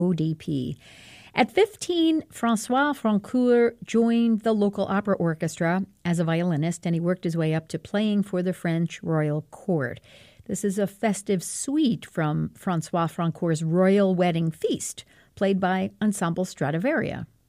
ODP. At 15, Francois Francoeur joined the local opera orchestra as a violinist, and he worked his way up to playing for the French royal court. This is a festive suite from Francois Francoeur's Royal Wedding Feast, played by Ensemble Stradivaria.